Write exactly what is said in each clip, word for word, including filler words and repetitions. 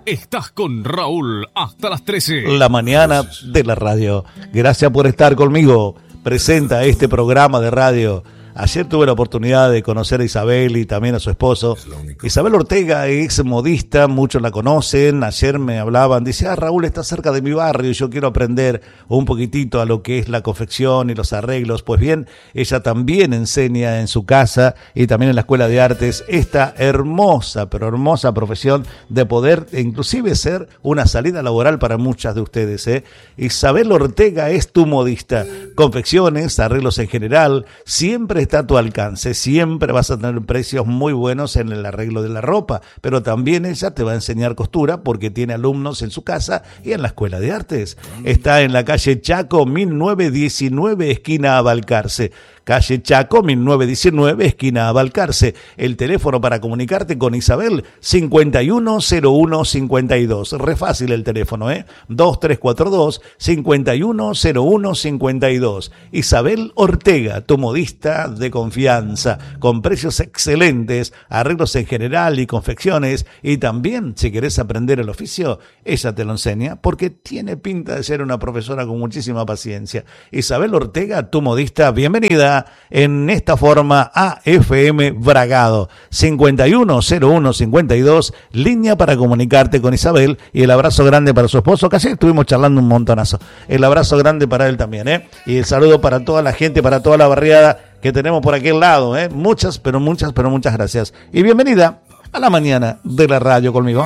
Estás con Raúl hasta las trece. La mañana de la radio. Gracias por estar conmigo. Presenta este programa de radio. Ayer tuve la oportunidad de conocer a Isabel y también a su esposo. Isabel Ortega es modista, muchos la conocen. Ayer me hablaban, dice, ah, Raúl está cerca de mi barrio y yo quiero aprender un poquitito a lo que es la confección y los arreglos. Pues bien, ella también enseña en su casa y también en la Escuela de Artes esta hermosa, pero hermosa profesión de poder inclusive ser una salida laboral para muchas de ustedes, ¿eh? Isabel Ortega es tu modista. Confecciones, arreglos en general, siempre está a tu alcance, siempre vas a tener precios muy buenos en el arreglo de la ropa, pero también ella te va a enseñar costura porque tiene alumnos en su casa y en la Escuela de Artes. Está en la calle Chaco mil novecientos diecinueve, esquina Balcarce. Calle Chaco, mil novecientos diecinueve, esquina Balcarce. El teléfono para comunicarte con Isabel, cincuenta y uno cero uno cincuenta y dos. Re fácil el teléfono, ¿eh? dos tres cuatro dos, cincuenta y uno cero uno cincuenta y dos. Isabel Ortega, tu modista de confianza, con precios excelentes, arreglos en general y confecciones. Y también, si querés aprender el oficio, ella te lo enseña, porque tiene pinta de ser una profesora con muchísima paciencia. Isabel Ortega, tu modista, bienvenida en esta forma A F M Bragado. cincuenta y uno cero uno cincuenta y dos, línea para comunicarte con Isabel, y el abrazo grande para su esposo, que ayer estuvimos charlando un montonazo. El abrazo grande para él también, ¿eh? Y el saludo para toda la gente, para toda la barriada que tenemos por aquel lado, ¿eh? Muchas, pero muchas, pero muchas gracias. Y bienvenida a la mañana de la radio conmigo.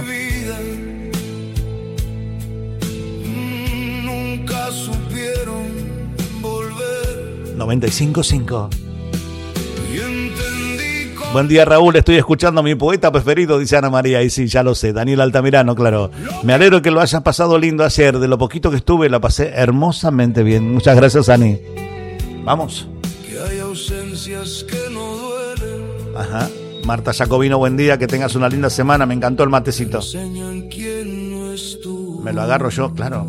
noventa y cinco punto cinco. Buen día, Raúl, estoy escuchando a mi poeta preferido, dice Ana María. Y sí, ya lo sé, Daniel Altamirano, claro. Me alegro que lo hayas pasado lindo ayer. De lo poquito que estuve, la pasé hermosamente bien. Muchas gracias, Ani. Vamos. Que hay ausencias que no duelen. Ajá. Marta Jacobino, buen día, que tengas una linda semana. Me encantó el matecito. Me lo agarro yo, claro.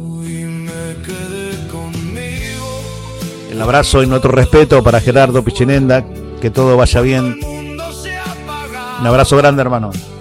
El abrazo y nuestro respeto para Gerardo Pichinenda, que todo vaya bien. Un abrazo grande, hermano.